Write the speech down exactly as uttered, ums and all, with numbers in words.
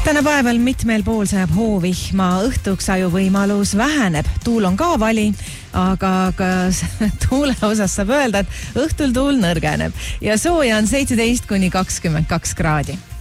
Tänapäeval mitmel pool sajab hoovihma, õhtuks ajuvõimalus väheneb, tuul on ka vali, aga ka tuule osas saab öelda, et õhtul tuul nõrgeneb ja sooja on seitseteist kuni kakskümmend kaks kraadi.